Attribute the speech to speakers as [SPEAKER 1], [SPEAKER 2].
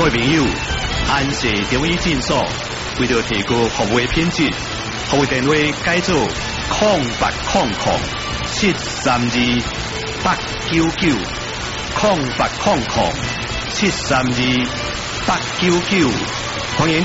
[SPEAKER 1] 位朋友，安氏中医诊所为了提高服务的品质，服务电话改做0800-732-899，0800-732-899，欢迎